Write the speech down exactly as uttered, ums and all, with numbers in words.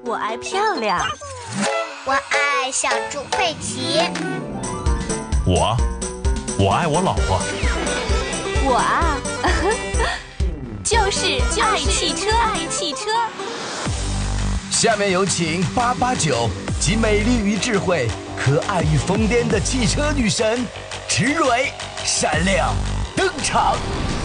我爱漂亮。 我爱小猪佩奇。 我，我爱我老婆。 我啊，就是爱汽车，爱汽车。 下面有请八八九集美丽与智慧、可爱与疯癫的汽车女神池蕊闪亮登场。